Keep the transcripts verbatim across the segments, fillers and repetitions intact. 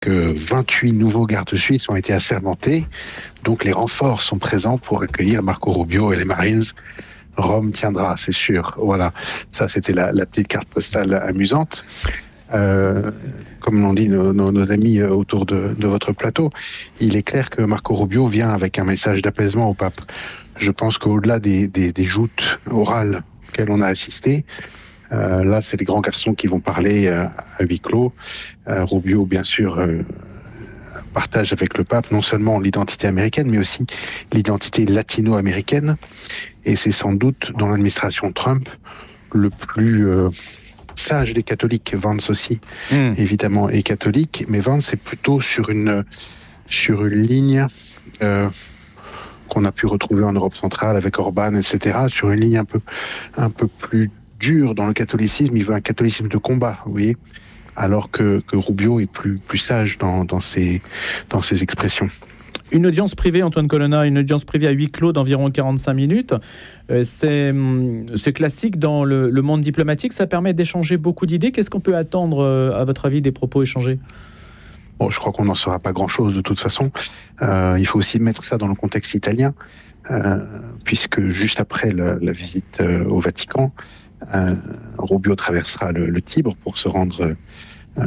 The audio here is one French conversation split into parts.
que vingt-huit nouveaux gardes suisses ont été assermentés. Donc les renforts sont présents pour accueillir Marco Rubio et les Marines. Rome tiendra, c'est sûr. Voilà, ça c'était la, la petite carte postale amusante. Euh, comme l'ont dit nos, nos, nos amis autour de, de votre plateau, il est clair que Marco Rubio vient avec un message d'apaisement au pape. Je pense qu'au-delà des, des, des joutes orales auxquelles on a assisté, euh, là c'est les grands garçons qui vont parler euh, à huis clos. Euh, Rubio, bien sûr, euh, partage avec le pape non seulement l'identité américaine, mais aussi l'identité latino-américaine. Et c'est sans doute dans l'administration Trump le plus euh, sage des catholiques. Vance aussi, mmh. évidemment, est catholique, mais Vance est plutôt sur une, sur une ligne euh, qu'on a pu retrouver en Europe centrale avec Orban, et cetera, sur une ligne un peu, un peu plus dure dans le catholicisme. Il veut un catholicisme de combat, vous voyez, alors que, que Rubio est plus, plus sage dans, dans, ses, dans ses expressions. Une audience privée, Antoine Colonna, une audience privée à huis clos d'environ quarante-cinq minutes. Euh, c'est, c'est classique dans le, le monde diplomatique. Ça permet d'échanger beaucoup d'idées. Qu'est-ce qu'on peut attendre, euh, à votre avis, des propos échangés ? Bon, je crois qu'on n'en saura pas grand-chose de toute façon. Euh, il faut aussi mettre ça dans le contexte italien, euh, puisque juste après la, la visite euh, au Vatican, euh, Rubio traversera le, le Tibre pour se rendre... Euh,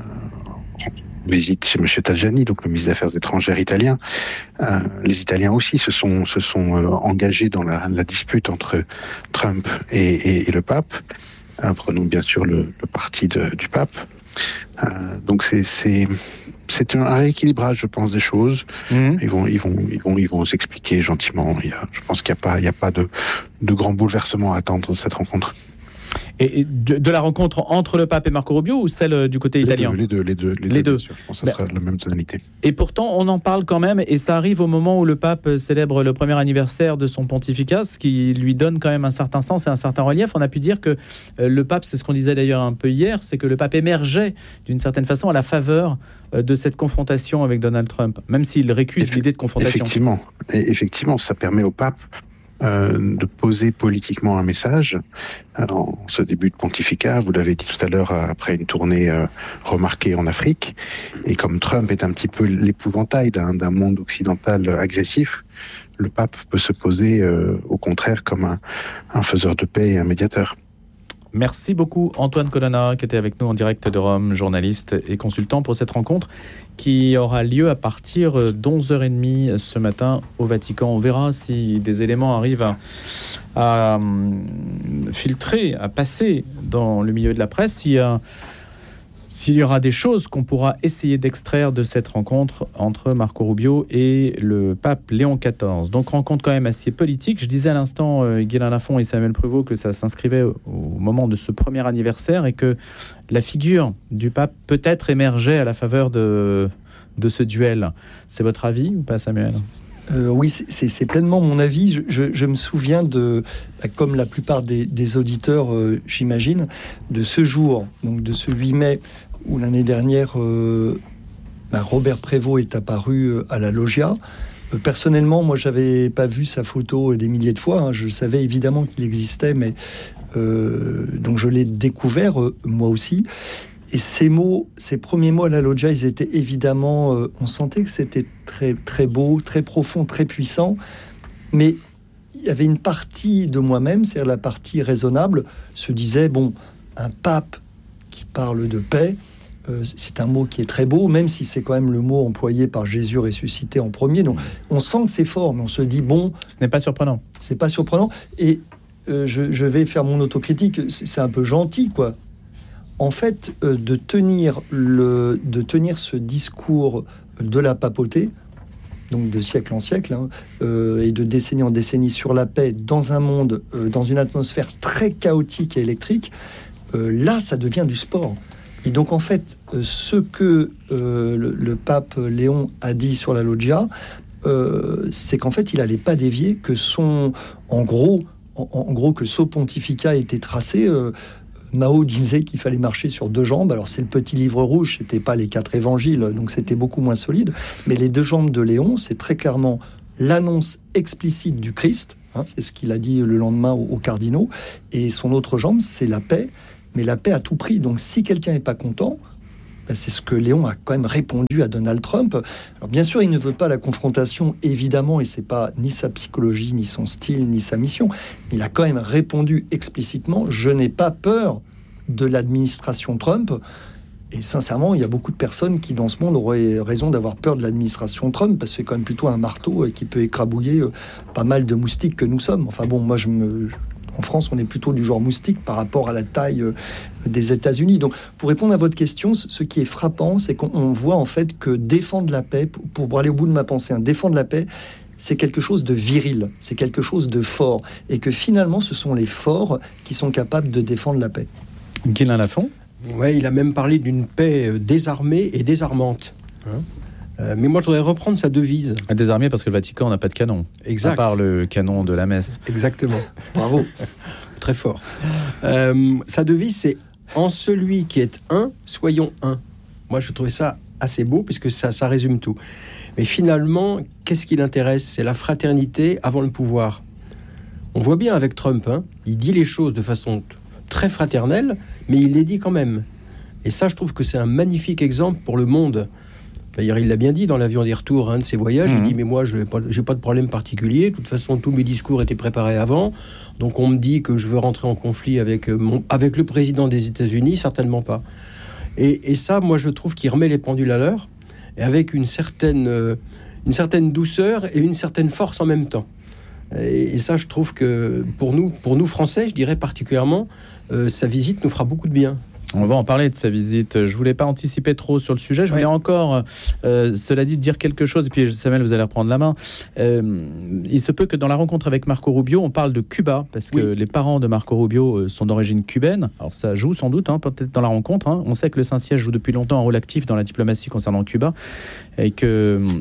visite chez M. Tajani, donc le ministre des Affaires étrangères italien. Euh, les Italiens aussi se sont, se sont euh, engagés dans la, la dispute entre Trump et, et, et le pape. Euh, prenons bien sûr le, le parti de, du pape. Euh, donc c'est, c'est, c'est un rééquilibrage, je pense, des choses. Mmh. Ils vont, ils vont, ils vont, ils vont s'expliquer gentiment. Il y a, je pense qu'il n'y a pas, il n'y a pas de, de grand bouleversement à attendre de cette rencontre. Et de, de la rencontre entre le pape et Marco Rubio ou celle du côté les italien ? deux, Les deux, les deux, les, les deux. deux. Bien sûr. Je pense que ça ben, sera la même tonalité. Et pourtant, on en parle quand même, et ça arrive au moment où le pape célèbre le premier anniversaire de son pontificat, ce qui lui donne quand même un certain sens et un certain relief. On a pu dire que le pape, c'est ce qu'on disait d'ailleurs un peu hier, c'est que le pape émergeait d'une certaine façon à la faveur de cette confrontation avec Donald Trump, même s'il récuse Eff- l'idée de confrontation. Effectivement, et effectivement, ça permet au pape Euh, de poser politiquement un message. En ce début de pontificat, vous l'avez dit tout à l'heure, après une tournée euh, remarquée en Afrique, et comme Trump est un petit peu l'épouvantail d'un, d'un monde occidental agressif, le pape peut se poser euh, au contraire comme un, un faiseur de paix et un médiateur. Merci beaucoup Antoine Colonna qui était avec nous en direct de Rome, journaliste et consultant pour cette rencontre qui aura lieu à partir d'onze heures trente ce matin au Vatican. On verra si des éléments arrivent à, à filtrer, à passer dans le milieu de la presse, s'il y a S'il y aura des choses qu'on pourra essayer d'extraire de cette rencontre entre Marco Rubio et le pape Léon quatorze. Donc rencontre quand même assez politique. Je disais à l'instant, euh, Guilain Lafont et Samuel Prévost, que ça s'inscrivait au, au moment de ce premier anniversaire et que la figure du pape peut-être émergeait à la faveur de, de ce duel. C'est votre avis ou pas, Samuel ? Euh, oui, c'est, c'est pleinement mon avis. Je, je, je me souviens de, bah, comme la plupart des, des auditeurs, euh, j'imagine, de ce jour, donc de ce huit mai, où l'année dernière, euh, bah, Robert Prévost est apparu euh, à la Loggia. Euh, personnellement, moi, j'avais pas vu sa photo des milliers de fois. Hein. Je savais évidemment qu'il existait, mais euh, donc je l'ai découvert euh, moi aussi. Et ces mots, ces premiers mots à la Loggia, ils étaient évidemment... Euh, on sentait que c'était très, très beau, très profond, très puissant. Mais il y avait une partie de moi-même, c'est-à-dire la partie raisonnable, se disait, bon, un pape qui parle de paix, euh, c'est un mot qui est très beau, même si c'est quand même le mot employé par Jésus ressuscité en premier. Donc on sent que c'est fort, mais on se dit, bon... Ce n'est pas surprenant. C'est pas surprenant. Et euh, je, je vais faire mon autocritique, c'est, c'est un peu gentil, quoi. En fait, euh, de, tenir le, de tenir ce discours de la papauté, donc de siècle en siècle, hein, euh, et de décennie en décennie sur la paix dans un monde, euh, dans une atmosphère très chaotique et électrique, euh, là, ça devient du sport. Et donc, en fait, euh, ce que euh, le, le pape Léon a dit sur la Loggia, euh, c'est qu'en fait, il n'allait pas dévier, que son... En gros, en, en gros que son pontificat était tracé... Euh, Mao disait qu'il fallait marcher sur deux jambes. Alors c'est le petit livre rouge, c'était pas les quatre évangiles, donc c'était beaucoup moins solide. Mais les deux jambes de Léon, c'est très clairement l'annonce explicite du Christ. Hein, c'est ce qu'il a dit le lendemain aux, aux cardinaux. Et son autre jambe, c'est la paix, mais la paix à tout prix. Donc si quelqu'un n'est pas content, Ben, c'est ce que Léon a quand même répondu à Donald Trump. Alors bien sûr, il ne veut pas la confrontation, évidemment, et c'est pas ni sa psychologie, ni son style, ni sa mission. Il a quand même répondu explicitement « Je n'ai pas peur de l'administration Trump ». Et sincèrement, il y a beaucoup de personnes qui, dans ce monde, auraient raison d'avoir peur de l'administration Trump, parce que c'est quand même plutôt un marteau qui peut écrabouiller pas mal de moustiques que nous sommes. Enfin bon, moi, je me... en France, on est plutôt du genre moustique par rapport à la taille des États-Unis. Donc, pour répondre à votre question, ce qui est frappant, c'est qu'on voit en fait que défendre la paix, pour, pour aller au bout de ma pensée, hein, défendre la paix, c'est quelque chose de viril, c'est quelque chose de fort, et que finalement, ce sont les forts qui sont capables de défendre la paix. Guylain Lafont. Ouais, il a même parlé d'une paix désarmée et désarmante. Hein euh, mais moi, je voudrais reprendre sa devise. Désarmée parce que le Vatican n'a pas de canon. Exact. À part le canon de la messe. Exactement. Bravo. Très fort. Euh, sa devise, c'est « En celui qui est un, soyons un ». Moi, je trouvais ça assez beau, puisque ça, ça résume tout. Mais finalement, qu'est-ce qui l'intéresse ? C'est la fraternité avant le pouvoir. On voit bien avec Trump, hein, il dit les choses de façon très fraternelle, mais il les dit quand même. Et ça, je trouve que c'est un magnifique exemple pour le monde. D'ailleurs, il l'a bien dit dans l'avion des retours, un de ses voyages. Mmh. Il dit, mais moi, je n'ai pas, j'ai pas de problème particulier. De toute façon, tous mes discours étaient préparés avant. Donc, on me dit que je veux rentrer en conflit avec, mon, avec le président des États-Unis. Certainement pas. Et, et ça, moi, je trouve qu'il remet les pendules à l'heure, et avec une certaine, euh, une certaine douceur et une certaine force en même temps. Et, et ça, je trouve que pour nous, pour nous Français, je dirais particulièrement, euh, sa visite nous fera beaucoup de bien. On va en parler de sa visite. Je voulais pas anticiper trop sur le sujet. Je voulais ouais. encore, euh, cela dit, dire quelque chose. Et puis, Samuel, vous allez reprendre la main. Euh, il se peut que dans la rencontre avec Marco Rubio, on parle de Cuba, parce que oui. les parents de Marco Rubio sont d'origine cubaine. Alors, ça joue sans doute, hein, peut-être dans la rencontre. Hein. On sait que le Saint-Siège joue depuis longtemps un rôle actif dans la diplomatie concernant Cuba, et qu'il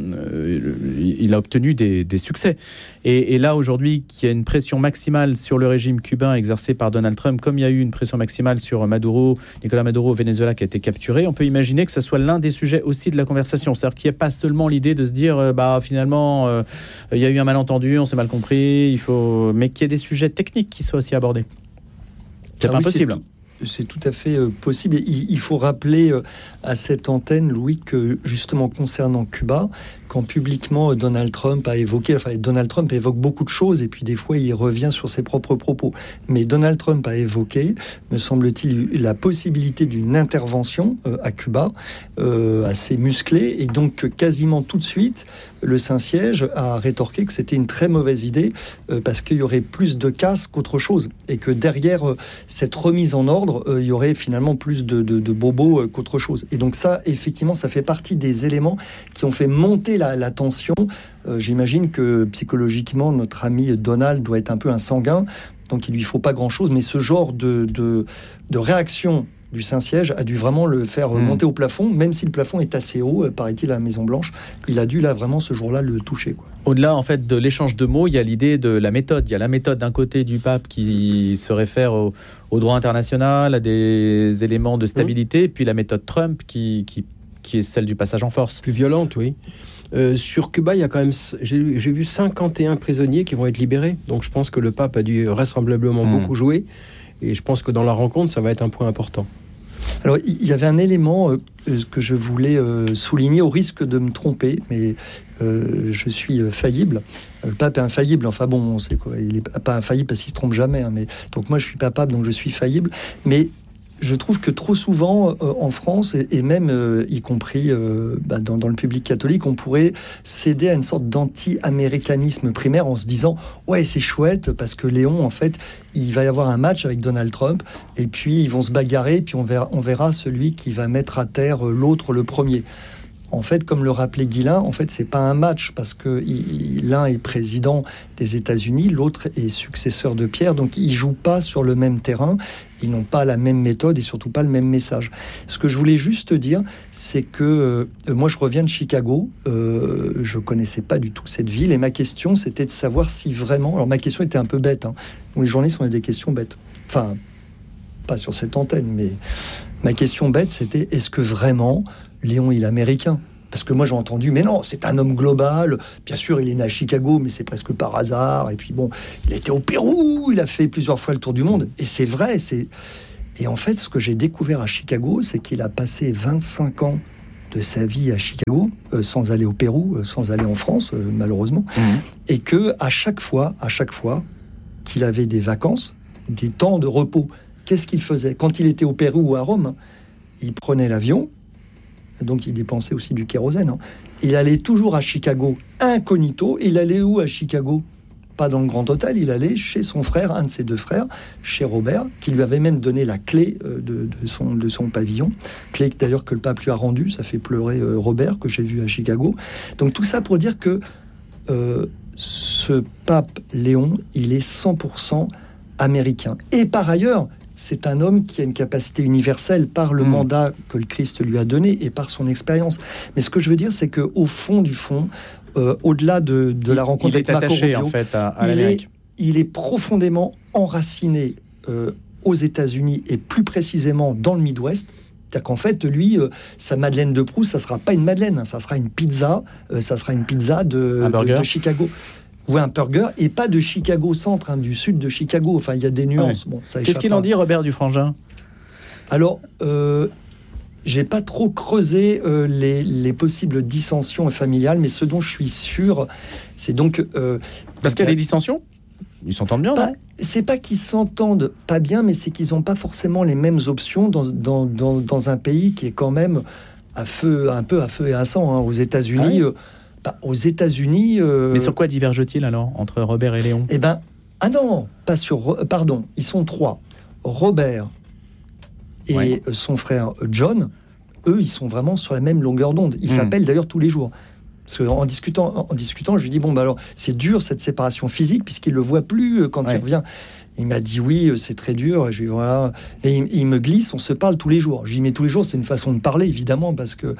euh, a obtenu des, des succès. Et, et là, aujourd'hui, qu'il y a une pression maximale sur le régime cubain exercée par Donald Trump, comme il y a eu une pression maximale sur Maduro, Nicolas Maduro au Venezuela qui a été capturé, on peut imaginer que ce soit l'un des sujets aussi de la conversation. C'est-à-dire qu'il n'y a pas seulement l'idée de se dire euh, bah finalement euh, il y a eu un malentendu, on s'est mal compris, il faut, mais qu'il y ait des sujets techniques qui soient aussi abordés. C'est ah pas oui, impossible. C'est tout, c'est tout à fait euh, possible. Il, il faut rappeler euh, à cette antenne, Louis, que justement concernant Cuba, quand publiquement Donald Trump a évoqué, enfin Donald Trump évoque beaucoup de choses et puis des fois il revient sur ses propres propos. Mais Donald Trump a évoqué, me semble-t-il, la possibilité d'une intervention euh, à Cuba, euh, assez musclée, et donc quasiment tout de suite, le Saint-Siège a rétorqué que c'était une très mauvaise idée euh, parce qu'il y aurait plus de casse qu'autre chose et que derrière euh, cette remise en ordre, euh, il y aurait finalement plus de, de, de bobos euh, qu'autre chose. Et donc ça, effectivement, ça fait partie des éléments qui ont fait monter La, la tension. Euh, j'imagine que psychologiquement, notre ami Donald doit être un peu un sanguin, donc il lui faut pas grand-chose, mais ce genre de, de, de réaction du Saint-Siège a dû vraiment le faire mmh. monter au plafond, même si le plafond est assez haut, euh, paraît-il, à la Maison-Blanche. Il a dû, là, vraiment, ce jour-là, le toucher, quoi. Au-delà, en fait, de l'échange de mots, il y a l'idée de la méthode. Il y a la méthode, d'un côté, du pape qui se réfère au, au droit international, à des éléments de stabilité, mmh. puis la méthode Trump qui, qui, qui est celle du passage en force. Plus violente, oui. Euh, sur Cuba, il y a quand même, j'ai, j'ai vu cinquante et un prisonniers qui vont être libérés. Donc je pense que le pape a dû vraisemblablement mmh. beaucoup jouer. Et je pense que dans la rencontre, ça va être un point important. Alors, il y avait un élément euh, que je voulais euh, souligner, au risque de me tromper, mais euh, je suis euh, faillible. Le pape est infaillible. Enfin bon, on sait quoi. Il n'est pas infaillible parce qu'il se trompe jamais. Hein, mais donc moi, je suis pas pape, donc je suis faillible. Mais je trouve que trop souvent, euh, en France, et, et même euh, y compris euh, bah, dans, dans le public catholique, on pourrait céder à une sorte d'anti-américanisme primaire en se disant « Ouais, c'est chouette, parce que Léon, en fait, il va y avoir un match avec Donald Trump, et puis ils vont se bagarrer, et puis on verra, on verra celui qui va mettre à terre l'autre le premier. » En fait, comme le rappelait Guylain, en fait, c'est pas un match parce que il, l'un est président des États-Unis, l'autre est successeur de Pierre, donc ils jouent pas sur le même terrain, ils n'ont pas la même méthode et surtout pas le même message. Ce que je voulais juste dire, c'est que euh, moi, je reviens de Chicago, euh, je connaissais pas du tout cette ville et ma question, c'était de savoir si vraiment. Alors ma question était un peu bête. Hein. Les journalistes ont des questions bêtes. Enfin, pas sur cette antenne, mais ma question bête, c'était est-ce que vraiment Léon, il est américain? Parce que moi, j'ai entendu, mais non, c'est un homme global. Bien sûr, il est né à Chicago, mais c'est presque par hasard. Et puis bon, il était au Pérou, il a fait plusieurs fois le tour du monde. Et c'est vrai, c'est... Et en fait, ce que j'ai découvert à Chicago, c'est qu'il a passé vingt-cinq ans de sa vie à Chicago, euh, sans aller au Pérou, euh, sans aller en France, euh, malheureusement, mmh. et que à chaque fois, à chaque fois qu'il avait des vacances, des temps de repos, qu'est-ce qu'il faisait ? Quand il était au Pérou ou à Rome, il prenait l'avion, donc il dépensait aussi du kérosène. Hein. Il allait toujours à Chicago incognito. Il allait où à Chicago ? Pas dans le Grand Hôtel, il allait chez son frère, un de ses deux frères, chez Robert, qui lui avait même donné la clé de, de, son, de son pavillon. Clé d'ailleurs que le pape lui a rendue, ça fait pleurer Robert, que j'ai vu à Chicago. Donc tout ça pour dire que euh, ce pape Léon, il est cent pour cent américain. Et par ailleurs, c'est un homme qui a une capacité universelle par le mmh. mandat que le Christ lui a donné et par son expérience. Mais ce que je veux dire, c'est qu'au fond du fond, Euh, au-delà de, de la rencontre avec Marco Rubio, il est attaché en fait à, à l'Amérique. Il est profondément enraciné euh, aux États-Unis et plus précisément dans le Midwest. C'est-à-dire qu'en fait, lui, euh, sa Madeleine de Proust, ça sera pas une Madeleine, hein, ça sera une pizza, euh, ça sera une pizza de, de, de Chicago. Ou un burger, et pas de Chicago centre, hein, du sud de Chicago. Enfin, il y a des nuances. Ouais. Bon, ça Qu'est-ce qu'il en dit, Robert Dufrangin ? Alors, euh, j'ai pas trop creusé euh, les, les possibles dissensions familiales, mais ce dont je suis sûr, c'est donc... Euh, Parce qu'il y a des dissensions ? Ils s'entendent bien, pas, non ? C'est pas qu'ils s'entendent pas bien, mais c'est qu'ils n'ont pas forcément les mêmes options dans, dans, dans, dans un pays qui est quand même à feu, un peu à feu et à sang. Hein. Aux États-Unis... Ah oui. euh, bah, aux États-Unis... Euh, mais sur quoi divergent-ils alors, entre Robert et Léon ? Eh ben, ah non, pas sur... Pardon, ils sont trois. Robert... et ouais. son frère John, eux, ils sont vraiment sur la même longueur d'onde. Ils mmh. s'appellent d'ailleurs tous les jours. Parce qu'en discutant, en discutant, je lui dis, bon, bah alors, c'est dur cette séparation physique, puisqu'il ne le voit plus quand ouais. il revient. Il m'a dit, oui, c'est très dur. Et je lui dis, voilà. Et il, il me glisse, on se parle tous les jours. Je lui dis, mais tous les jours, c'est une façon de parler, évidemment, parce que...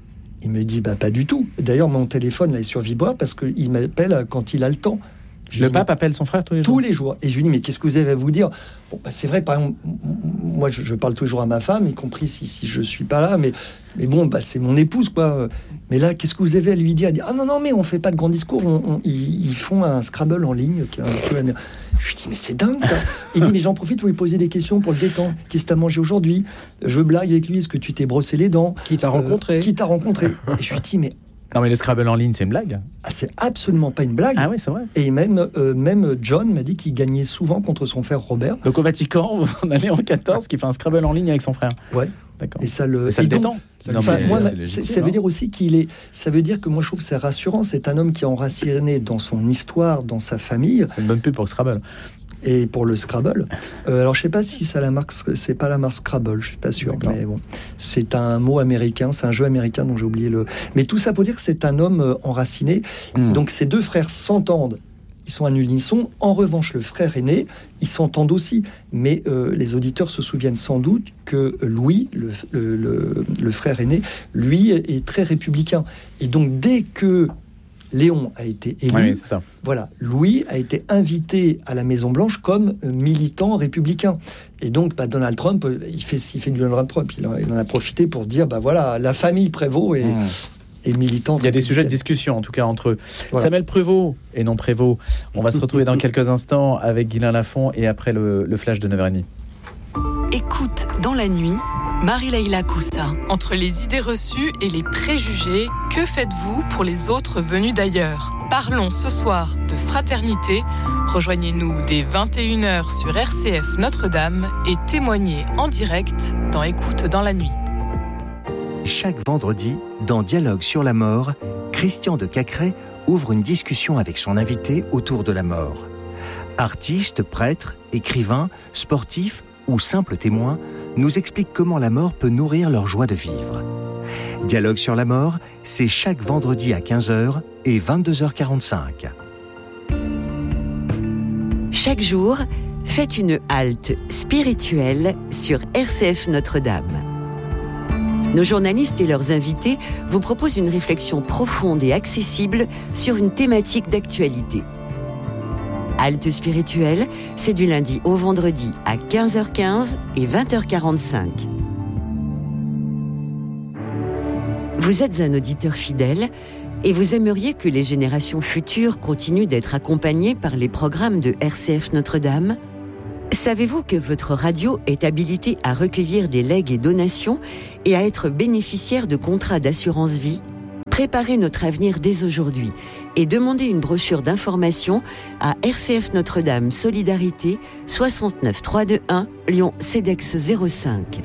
Il me dit, bah pas du tout. D'ailleurs, mon téléphone, là, est sur vibreur, parce qu'il m'appelle quand il a le temps. Je le pape dis, appelle son frère tous les jours. Tous les jours. Et je lui dis, mais qu'est-ce que vous avez à vous dire ? Bon, bah, c'est vrai, par exemple, moi, je, je parle tous les jours à ma femme, y compris si, si je suis pas là, mais, mais bon, bah, c'est mon épouse, quoi. Mais là, qu'est-ce que vous avez à lui dire ? Elle dit, ah non, non, mais on fait pas de grands discours, on, on, ils, ils font un Scrabble en ligne. Qui est un jeu... Je lui dis, mais c'est dingue, ça. Il dit, mais j'en profite pour lui poser des questions pour le détendre. Qu'est-ce que tu as mangé aujourd'hui ? Je blague avec lui, est-ce que tu t'es brossé les dents ? Qui t'a rencontré ? euh, Qui t'a rencontré ? Et je lui dis, mais... Non, mais le Scrabble en ligne, c'est une blague. Ah, c'est absolument pas une blague. Ah oui, c'est vrai. Et même, euh, même John m'a dit qu'il gagnait souvent contre son frère Robert. Donc au Vatican, on allait en quatorze, qui fait un Scrabble en ligne avec son frère. Ouais. D'accord. Et ça le, et ça et le donc, détend. Non, enfin, moi, c'est légitime, ça veut dire aussi qu'il est. Ça veut dire que moi, je trouve que c'est rassurant. C'est un homme qui est enraciné dans son histoire, dans sa famille. C'est une bonne pub pour le Scrabble. Et pour le Scrabble. Euh, alors, je sais pas si ça la marque, c'est pas la marque Scrabble, je suis pas sûr. D'accord. Mais bon, c'est un mot américain, c'est un jeu américain dont j'ai oublié le. Mais tout ça pour dire que c'est un homme enraciné. Mmh. Donc, ces deux frères s'entendent. Ils sont à unisson. En revanche, le frère aîné, ils s'entendent aussi. Mais euh, les auditeurs se souviennent sans doute que Louis, le, le, le, le frère aîné, lui est très républicain. Et donc, dès que Léon a été élu, oui, c'est ça. Voilà, Louis a été invité à la Maison-Blanche comme militant républicain. Et donc, bah, Donald Trump, il fait, il fait du Donald Trump. Il en, il en a profité pour dire, bah voilà, la famille prévaut et... Mmh. Et militant. Il y a des sujets de discussion, en tout cas, entre eux. Voilà. Samuel Prévost et non Prévost. On va se retrouver dans quelques instants avec Guylain Lafont et après le, le flash de neuf heures trente. Écoute dans la nuit, Marie-Leïla Coussa. Entre les idées reçues et les préjugés, que faites-vous pour les autres venus d'ailleurs ? Parlons ce soir de fraternité. Rejoignez-nous dès vingt et une heures sur R C F Notre-Dame et témoignez en direct dans Écoute dans la nuit. Chaque vendredi, dans Dialogue sur la mort, Christian de Cacré ouvre une discussion avec son invité autour de la mort. Artistes, prêtres, écrivains, sportifs ou simples témoins nous expliquent comment la mort peut nourrir leur joie de vivre. Dialogue sur la mort, c'est chaque vendredi à quinze heures et vingt-deux heures quarante-cinq. Chaque jour, faites une halte spirituelle sur R C F Notre-Dame. Nos journalistes et leurs invités vous proposent une réflexion profonde et accessible sur une thématique d'actualité. Halte spirituelle, c'est du lundi au vendredi à quinze heures quinze et vingt heures quarante-cinq. Vous êtes un auditeur fidèle et vous aimeriez que les générations futures continuent d'être accompagnées par les programmes de R C F Notre-Dame ? Savez-vous que votre radio est habilitée à recueillir des legs et donations et à être bénéficiaire de contrats d'assurance vie ? Préparez notre avenir dès aujourd'hui et demandez une brochure d'information à R C F Notre-Dame Solidarité soixante-neuf trois cent vingt-et-un Lyon CEDEX zéro cinq.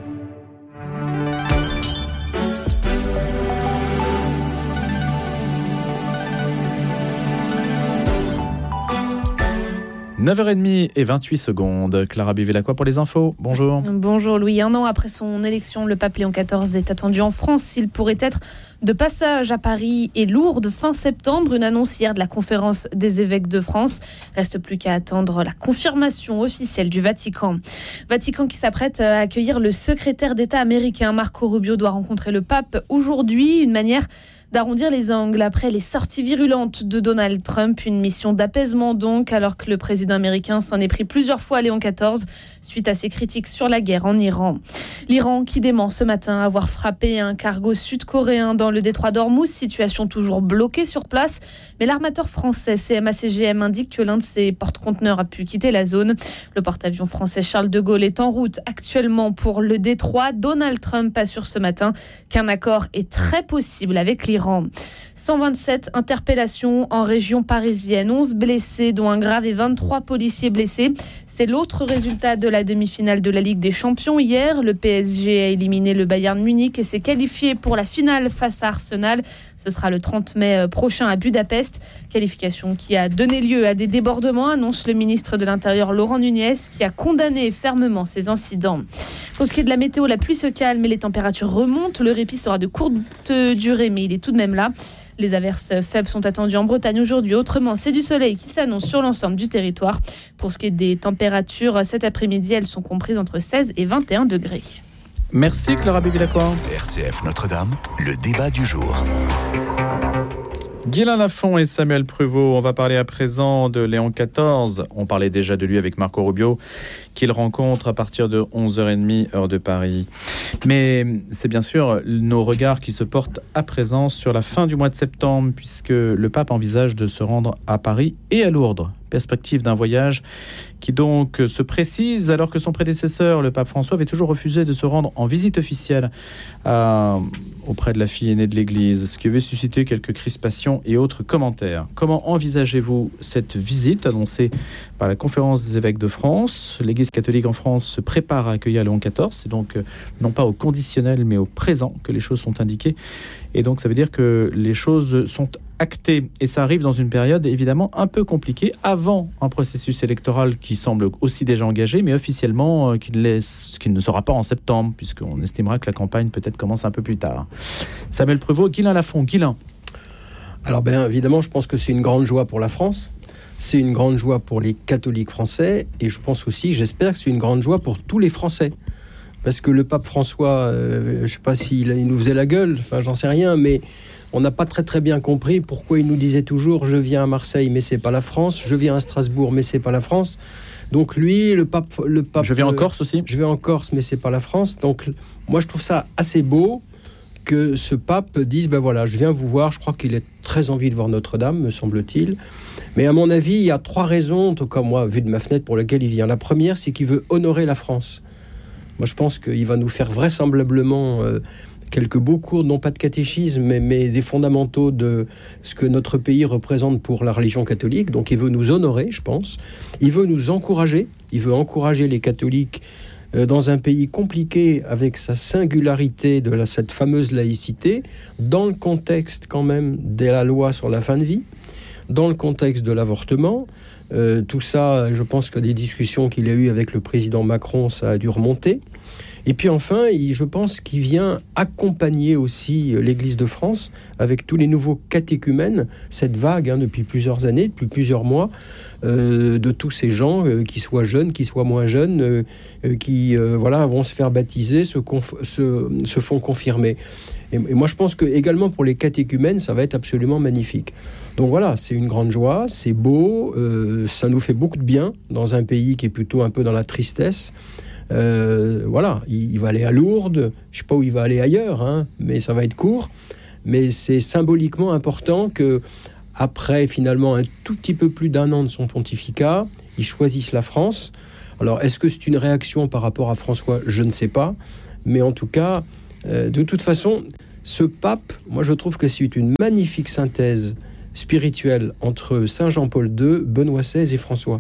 neuf heures trente et vingt-huit secondes. Clara Bévélacqua pour les infos. Bonjour. Bonjour Louis. Un an après son élection, le pape Léon quatorze est attendu en France. Il pourrait être de passage à Paris et Lourdes fin septembre. Une annonce hier de la conférence des évêques de France. Reste plus qu'à attendre la confirmation officielle du Vatican. Vatican qui s'apprête à accueillir le secrétaire d'État américain. Marco Rubio doit rencontrer le pape aujourd'hui. Une manière d'arrondir les angles après les sorties virulentes de Donald Trump. Une mission d'apaisement donc, alors que le président américain s'en est pris plusieurs fois à Léon quatorze suite à ses critiques sur la guerre en Iran. L'Iran qui dément ce matin avoir frappé un cargo sud-coréen dans le détroit d'Ormuz, situation toujours bloquée sur place. Mais l'armateur français C M A C G M indique que l'un de ses porte-conteneurs a pu quitter la zone. Le porte-avions français Charles de Gaulle est en route actuellement pour le détroit. Donald Trump assure ce matin qu'un accord est très possible avec l'Iran. cent vingt-sept interpellations en région parisienne, onze blessés dont un grave et vingt-trois policiers blessés. C'est l'autre résultat de la demi-finale de la Ligue des Champions. Hier, le P S G a éliminé le Bayern Munich et s'est qualifié pour la finale face à Arsenal. Ce sera le trente mai prochain à Budapest. Qualification qui a donné lieu à des débordements, annonce le ministre de l'Intérieur Laurent Nunez, qui a condamné fermement ces incidents. Pour ce qui est de la météo, la pluie se calme et les températures remontent. Le répit sera de courte durée, mais il est tout de même là. Les averses faibles sont attendues en Bretagne aujourd'hui. Autrement, c'est du soleil qui s'annonce sur l'ensemble du territoire. Pour ce qui est des températures, cet après-midi, elles sont comprises entre seize et vingt et un degrés. Merci Clara Bévélacqua. R C F Notre-Dame, le débat du jour. Guylain Lafont et Samuel Pruvot, on va parler à présent de Léon quatorze. On parlait déjà de lui avec Marco Rubio, qu'il rencontre à partir de onze heures trente, heure de Paris. Mais c'est bien sûr nos regards qui se portent à présent sur la fin du mois de septembre, puisque le pape envisage de se rendre à Paris et à Lourdes. Perspective d'un voyage qui donc se précise alors que son prédécesseur, le pape François, avait toujours refusé de se rendre en visite officielle euh, auprès de la fille aînée de l'Église, ce qui avait suscité quelques crispations et autres commentaires. Comment envisagez-vous cette visite annoncée par la Conférence des évêques de France ? L'Église catholique en France se prépare à accueillir Léon quatorze, c'est donc euh, non pas au conditionnel mais au présent que les choses sont indiquées. Et donc ça veut dire que les choses sont actées et ça arrive dans une période évidemment un peu compliquée, avant un processus électoral qui semble aussi déjà engagé, mais officiellement euh, qui, ne laisse, qui ne sera pas en septembre, puisqu'on estimera que la campagne peut-être commence un peu plus tard. Samuel Pruvot, Guylain Lafont. Guylain. Alors bien évidemment, je pense que c'est une grande joie pour la France, c'est une grande joie pour les catholiques français, et je pense aussi, j'espère que c'est une grande joie pour tous les Français. Parce que le pape François, euh, je ne sais pas s'il il nous faisait la gueule, enfin j'en sais rien, mais on n'a pas très très bien compris pourquoi il nous disait toujours « je viens à Marseille, mais c'est pas la France, je viens à Strasbourg, mais c'est pas la France ». Donc lui, le pape... Le pape je viens en Corse aussi. Je viens en Corse, mais c'est pas la France. Donc moi je trouve ça assez beau que ce pape dise « ben voilà, je viens vous voir, je crois qu'il a très envie de voir Notre-Dame, me semble-t-il ». Mais à mon avis, il y a trois raisons, en tout cas moi, vu de ma fenêtre, pour lesquelles il vient. La première, c'est qu'il veut honorer la France. Moi, je pense qu'il va nous faire vraisemblablement euh, quelques beaux cours, non pas de catéchisme, mais, mais des fondamentaux de ce que notre pays représente pour la religion catholique. Donc, il veut nous honorer, je pense. Il veut nous encourager. Il veut encourager les catholiques euh, dans un pays compliqué, avec sa singularité de la, cette fameuse laïcité, dans le contexte quand même de la loi sur la fin de vie, dans le contexte de l'avortement. Euh, tout ça, je pense que des discussions qu'il a eues avec le président Macron, ça a dû remonter. Et puis enfin, il, je pense qu'il vient accompagner aussi l'Église de France avec tous les nouveaux catéchumènes, cette vague hein, depuis plusieurs années, depuis plusieurs mois, euh, de tous ces gens, euh, qui soient jeunes, qui soient moins jeunes, euh, euh, qui euh, voilà, vont se faire baptiser, se, conf- se, se font confirmer. Et, et moi, je pense que également pour les catéchumènes, ça va être absolument magnifique. Donc voilà, c'est une grande joie, c'est beau, euh, ça nous fait beaucoup de bien dans un pays qui est plutôt un peu dans la tristesse. Euh, voilà, il, il va aller à Lourdes, je ne sais pas où il va aller ailleurs, hein, mais ça va être court. Mais c'est symboliquement important que, après finalement un tout petit peu plus d'un an de son pontificat, il choisisse la France. Alors, est-ce que c'est une réaction par rapport à François ? Je ne sais pas. Mais en tout cas, euh, de toute façon, ce pape, moi je trouve que c'est une magnifique synthèse spirituelle entre Saint Jean-Paul deux, Benoît seize et François.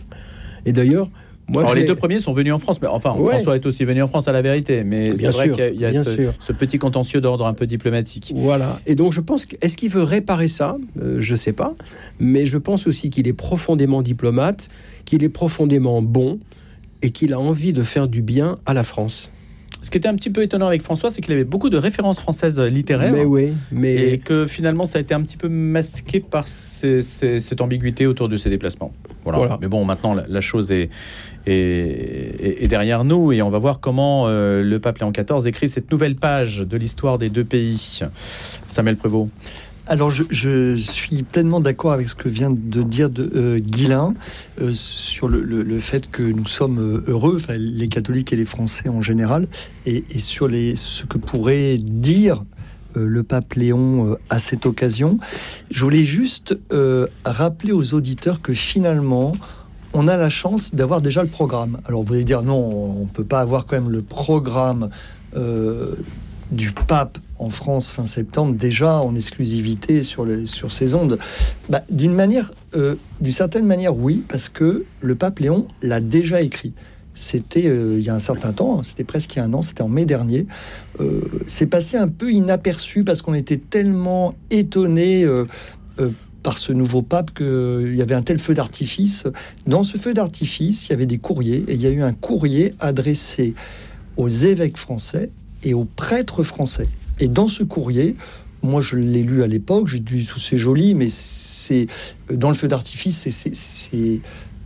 Et d'ailleurs, moi, Alors, je les l'ai... deux premiers sont venus en France, mais enfin, Ouais. François est aussi venu en France à la vérité, mais Bien c'est vrai sûr, qu'il y a bien ce, sûr. ce petit contentieux d'ordre un peu diplomatique. Voilà. Et donc, je pense que... Est-ce qu'il veut réparer ça ? euh, Je ne sais pas. Mais je pense aussi qu'il est profondément diplomate, qu'il est profondément bon et qu'il a envie de faire du bien à la France. Ce qui était un petit peu étonnant avec François, c'est qu'il avait beaucoup de références françaises littéraires. Mais oui, mais... Et que finalement, ça a été un petit peu masqué par ces, ces, cette ambiguïté autour de ses déplacements. Voilà. Voilà. Mais bon, maintenant, la, la chose est, est, est, est derrière nous et on va voir comment euh, le pape Léon quatorze écrit cette nouvelle page de l'histoire des deux pays. Samuel Prévost. Alors, je, je suis pleinement d'accord avec ce que vient de dire de, euh, Guylain euh, sur le, le, le fait que nous sommes heureux, enfin, les catholiques et les Français en général, et, et sur les, ce que pourrait dire euh, le pape Léon euh, à cette occasion. Je voulais juste euh, rappeler aux auditeurs que finalement, on a la chance d'avoir déjà le programme. Alors, vous allez dire, non, on ne peut pas avoir quand même le programme euh, du pape en France fin septembre, déjà en exclusivité sur, les, sur ces ondes. Bah, d'une manière, euh, d'une certaine manière, oui, parce que le pape Léon l'a déjà écrit. C'était euh, il y a un certain temps, hein, c'était presque il y a un an, c'était en mai dernier. Euh, c'est passé un peu inaperçu parce qu'on était tellement étonnés euh, euh, par ce nouveau pape qu'il y avait un tel feu d'artifice. Dans ce feu d'artifice, il y avait des courriers, et il y a eu un courrier adressé aux évêques français et aux prêtres français. Et dans ce courrier, moi je l'ai lu à l'époque, j'ai dit c'est joli, mais c'est dans le feu d'artifice, c'est, c'est, c'est,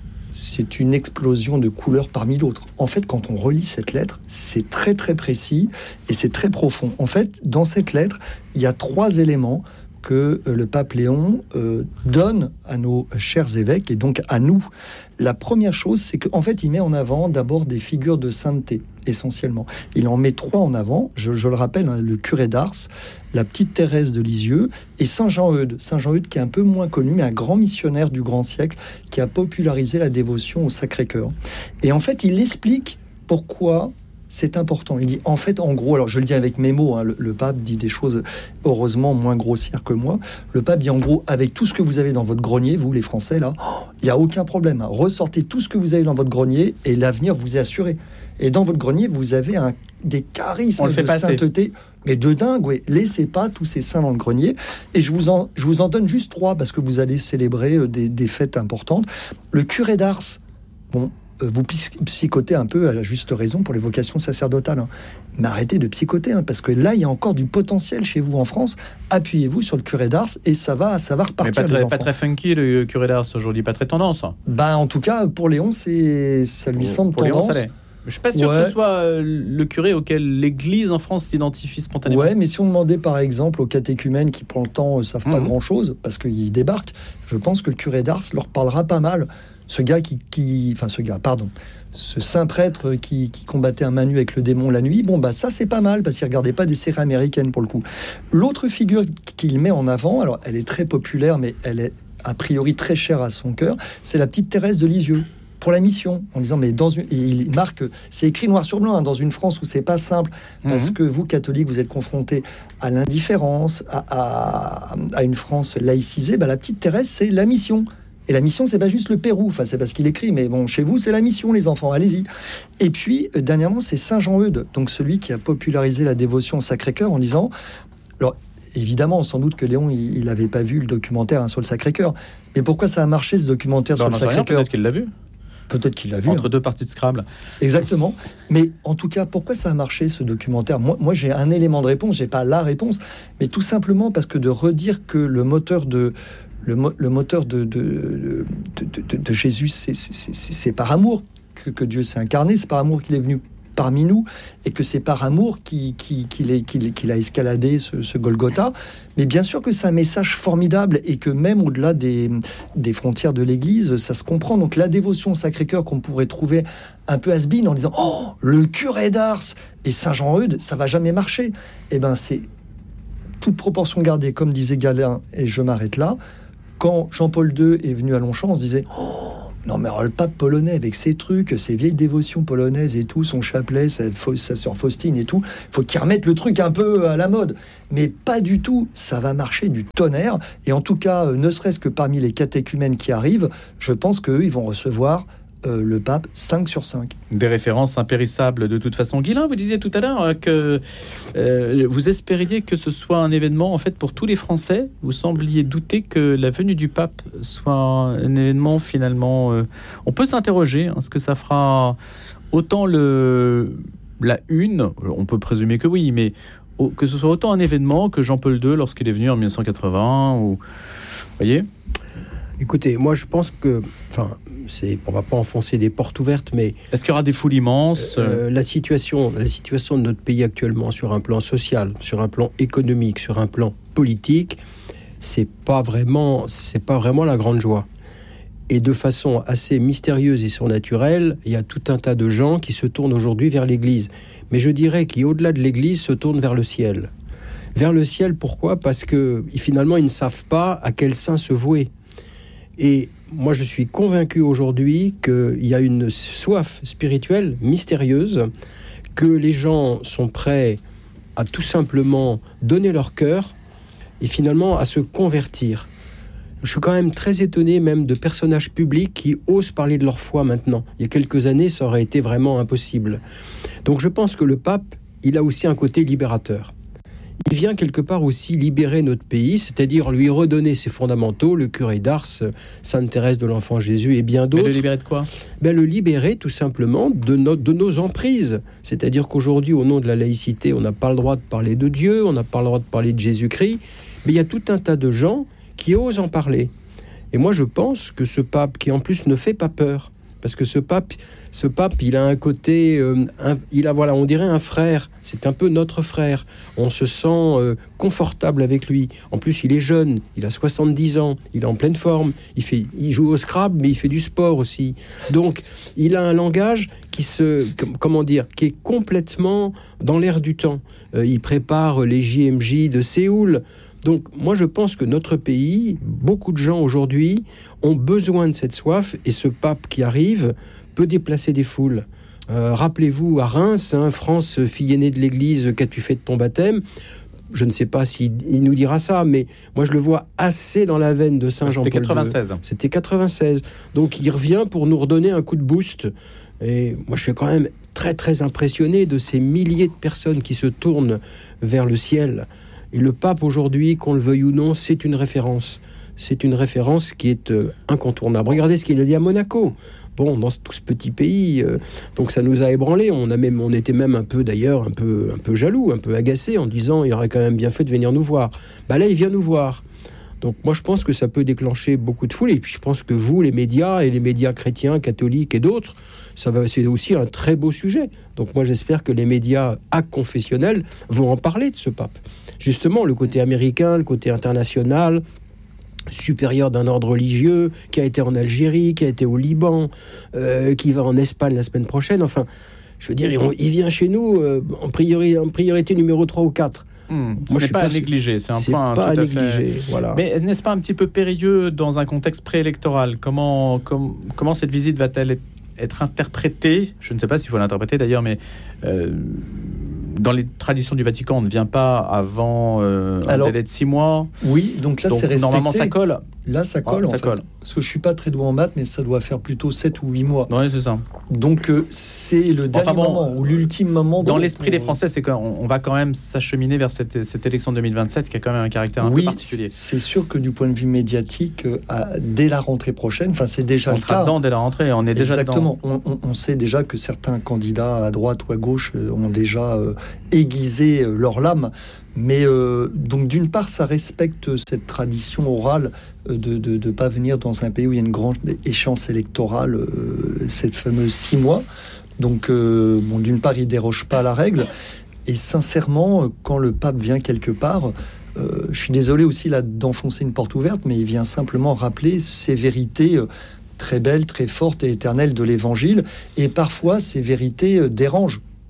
c'est une explosion de couleurs parmi d'autres. En fait, quand on relit cette lettre, c'est très très précis et c'est très profond. En fait, dans cette lettre, il y a trois éléments que le pape Léon euh, donne à nos chers évêques et donc à nous. La première chose, c'est qu'en fait, il met en avant d'abord des figures de sainteté, essentiellement. Il en met trois en avant, je, je le rappelle, hein, le curé d'Ars, la petite Thérèse de Lisieux et Saint Jean-Eudes. Saint Jean-Eudes qui est un peu moins connu, mais un grand missionnaire du grand siècle qui a popularisé la dévotion au Sacré-Cœur. Et en fait, il explique pourquoi c'est important. Il dit, en fait, en gros, alors je le dis avec mes mots, hein, le, le pape dit des choses heureusement moins grossières que moi. Le pape dit en gros, avec tout ce que vous avez dans votre grenier, vous les Français, là, il n'y a aucun problème. Hein. Ressortez tout ce que vous avez dans votre grenier et l'avenir vous est assuré. Et dans votre grenier, vous avez un, des charismes de sainteté, mais de dingue, ouais. Laissez pas tous ces saints dans le grenier. Et je vous en, je vous en donne juste trois, parce que vous allez célébrer des, des fêtes importantes. Le curé d'Ars, bon, vous psychotez un peu à la juste raison pour les vocations sacerdotales. Hein. Mais arrêtez de psychoter, hein, parce que là, il y a encore du potentiel chez vous en France. Appuyez-vous sur le curé d'Ars et ça va, ça va repartir. Mais pas très, pas très funky, le curé d'Ars aujourd'hui, pas très tendance. Ben, en tout cas, pour Léon, c'est, ça lui pour, semble pour tendance. Léon, ça l'est. Je suis pas sûr ouais. que ce soit le curé auquel l'Église en France s'identifie spontanément. Ouais, mais si on demandait par exemple aux catéchumènes qui, pour le temps, ne savent mmh. pas grand-chose, parce qu'ils débarquent, je pense que le curé d'Ars leur parlera pas mal. Ce gars qui, qui... Enfin, ce gars, pardon. Ce saint prêtre qui, qui combattait un main nue avec le démon la nuit, bon, bah ça, c'est pas mal, parce qu'il ne regardait pas des séries américaines, pour le coup. L'autre figure qu'il met en avant, alors, elle est très populaire, mais elle est a priori très chère à son cœur, c'est la petite Thérèse de Lisieux. Pour la mission, en disant, mais dans une, il marque, c'est écrit noir sur blanc, hein, dans une France où c'est pas simple, parce mmh. que vous, catholiques, vous êtes confrontés à l'indifférence, à, à, à une France laïcisée, bah, la petite Thérèse, c'est la mission. Et la mission, c'est pas juste le Pérou, enfin, c'est parce qu'il écrit, mais bon, chez vous, c'est la mission, les enfants, allez-y. Et puis, euh, dernièrement, c'est Saint Jean-Eudes, donc celui qui a popularisé la dévotion au Sacré-Cœur en disant, alors, évidemment, sans doute que Léon, il n'avait pas vu le documentaire hein, sur le Sacré-Cœur, mais pourquoi ça a marché, ce documentaire bah, sur le Sacré-Cœur ? Peut-être qu'il l'a vu. Peut-être qu'il l'a vu. Entre hein. deux parties de Scrabble. Exactement. Mais en tout cas, pourquoi ça a marché, ce documentaire ? Moi, moi, j'ai un élément de réponse, j'ai pas la réponse, mais tout simplement parce que de redire que le moteur de... Le, mo- le moteur de, de, de, de, de, de Jésus, c'est, c'est, c'est, c'est par amour que, que Dieu s'est incarné, c'est par amour qu'il est venu parmi nous, et que c'est par amour qu'il, qu'il, qu'il, est, qu'il, qu'il a escaladé ce, ce Golgotha. Mais bien sûr que c'est un message formidable, et que même au-delà des, des frontières de l'Église, ça se comprend. Donc la dévotion au Sacré-Cœur qu'on pourrait trouver un peu has-been en disant « Oh, le curé d'Ars et Saint Jean-Eudes, ça va jamais marcher !» Eh bien, c'est toute proportion gardée, comme disait Galin, et je m'arrête là. Quand Jean-Paul deux est venu à Longchamp, on se disait oh, Non, mais alors, le pape polonais, avec ses trucs, ses vieilles dévotions polonaises et tout, son chapelet, sa, sa sœur Faustine et tout, faut qu'il remette le truc un peu à la mode. Mais pas du tout, ça va marcher du tonnerre. Et en tout cas, ne serait-ce que parmi les catéchumènes qui arrivent, je pense qu'eux, ils vont recevoir Euh, le pape cinq sur cinq. Des références impérissables de toute façon. Guilain, vous disiez tout à l'heure euh, que euh, vous espériez que ce soit un événement en fait pour tous les Français. Vous sembliez douter que la venue du pape soit un événement finalement... Euh, on peut s'interroger, hein, est-ce que ça fera autant le, la une, on peut présumer que oui, mais au, que ce soit autant un événement que Jean-Paul deux lorsqu'il est venu en dix-neuf cent quatre-vingts, ou... Vous voyez ? Écoutez, moi je pense que... Enfin, c'est, on ne va pas enfoncer des portes ouvertes, mais... Est-ce qu'il y aura des foules immenses ? euh, la, situation, la situation de notre pays actuellement, sur un plan social, sur un plan économique, sur un plan politique, c'est pas vraiment, c'est pas vraiment la grande joie. Et de façon assez mystérieuse et surnaturelle, il y a tout un tas de gens qui se tournent aujourd'hui vers l'Église. Mais je dirais qui, au-delà de l'Église, se tournent vers le ciel. Vers le ciel, pourquoi ? Parce que finalement, ils ne savent pas à quel saint se vouer. Et moi, je suis convaincu aujourd'hui qu'il y a une soif spirituelle mystérieuse, que les gens sont prêts à tout simplement donner leur cœur et finalement à se convertir. Je suis quand même très étonné même de personnages publics qui osent parler de leur foi maintenant. Il y a quelques années, ça aurait été vraiment impossible. Donc je pense que le pape, il a aussi un côté libérateur. Il vient quelque part aussi libérer notre pays, c'est-à-dire lui redonner ses fondamentaux, le curé d'Ars, Sainte Thérèse de l'Enfant Jésus et bien d'autres. Mais le libérer de quoi ? Ben, le libérer tout simplement de, no- de nos emprises. C'est-à-dire qu'aujourd'hui, au nom de la laïcité, on n'a pas le droit de parler de Dieu, on n'a pas le droit de parler de Jésus-Christ, mais il y a tout un tas de gens qui osent en parler. Et moi, je pense que ce pape, qui en plus ne fait pas peur, parce que ce pape, ce pape, il a un côté, euh, un, il a, voilà, on dirait un frère. C'est un peu notre frère. On se sent euh, confortable avec lui. En plus, il est jeune. Il a soixante-dix ans. Il est en pleine forme. Il fait, il joue au Scrabble, mais il fait du sport aussi. Donc, il a un langage qui se, comment dire, qui est complètement dans l'air du temps. Euh, il prépare les J M J de Séoul. Donc, moi, je pense que notre pays, beaucoup de gens aujourd'hui ont besoin de cette soif, et ce pape qui arrive peut déplacer des foules. Euh, rappelez-vous, à Reims, hein, France, fille aînée de l'Église, qu'as-tu fait de ton baptême ? Je ne sais pas s'il il nous dira ça, mais moi, je le vois assez dans la veine de Saint Jean-Paul deux. C'était quatre-vingt-seize. C'était quatre-vingt-seize. Donc, il revient pour nous redonner un coup de boost. Et moi, je suis quand même très, très impressionné de ces milliers de personnes qui se tournent vers le ciel. Et le pape aujourd'hui, qu'on le veuille ou non, c'est une référence. C'est une référence qui est euh, incontournable. Regardez ce qu'il a dit à Monaco. Bon, dans tout ce petit pays, euh, donc ça nous a ébranlés. On a même, on était même un peu, d'ailleurs, un peu, un peu jaloux, un peu agacés, en disant il aurait quand même bien fait de venir nous voir. Bah là, il vient nous voir. Donc moi, je pense que ça peut déclencher beaucoup de foule. Et puis je pense que vous, les médias, et les médias chrétiens, catholiques et d'autres, ça va, c'est aussi un très beau sujet. Donc moi, j'espère que les médias confessionnels vont en parler de ce pape. Justement, le côté américain, le côté international, supérieur d'un ordre religieux, qui a été en Algérie, qui a été au Liban, euh, qui va en Espagne la semaine prochaine. Enfin, je veux dire, il, il vient chez nous euh, en, priori, en priorité numéro trois ou quatre. Mmh, ce n'est pas à négliger, c'est un c'est point pas tout à à négliger, fait... voilà. Mais n'est-ce pas un petit peu périlleux dans un contexte préélectoral ? Comment, com- comment cette visite va-t-elle être, être interprétée ? Je ne sais pas s'il faut l'interpréter d'ailleurs, mais euh, dans les traditions du Vatican, on ne vient pas avant euh, un Alors, délai de six mois. Oui, donc là, donc, c'est respecté. Normalement, ça colle. Là, ça colle, Ah, en ça fait. colle. Parce que je suis pas très doué en maths, mais ça doit faire plutôt sept ou huit mois. Oui, c'est ça. Donc, euh, c'est le dernier Enfin bon, moment, ou l'ultime moment. Dans dont l'esprit on- des Français, c'est qu'on on va quand même s'acheminer vers cette, cette élection deux mille vingt-sept qui a quand même un caractère un oui, peu particulier. c'est sûr que du point de vue médiatique, euh, à- dès la rentrée prochaine, enfin, c'est déjà On le sera cas. dedans dès la rentrée, on est déjà Exactement. dedans. On, on- on sait déjà que certains candidats à droite ou à gauche euh, ont déjà euh, aiguisé euh, leur lame. Mais euh, donc d'une part, ça respecte cette tradition orale euh, de ne pas venir dans un pays où il y a une grande échéance électorale, euh, cette fameuse six mois. Donc euh, bon, d'une part, il déroge pas à la règle. Et sincèrement, euh, quand le pape vient quelque part, euh, je suis désolé aussi là d'enfoncer une porte ouverte, mais il vient simplement rappeler ces vérités euh, très belles, très fortes et éternelles de l'Évangile. Et parfois, ces vérités euh, dérangent.